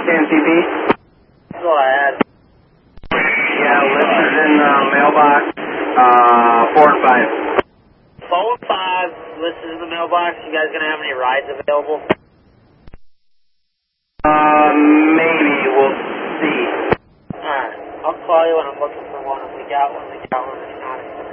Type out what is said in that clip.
KMTP? Go ahead. Yeah, list is in the mailbox, 4 and 5. 4 and 5, list is in the mailbox. You guys gonna have any rides available? Maybe, we'll see. Alright, I'll call you when I'm looking for one. If we got one, we got one. If not,